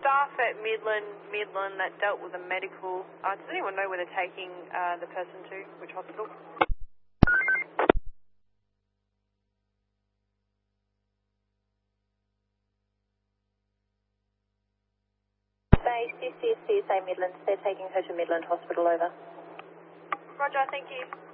staff at Midland that dealt with the medical. Does anyone know where they're taking the person to? Which hospital? Bay CCC, say Midland. They're taking her to Midland Hospital, over. Roger, thank you.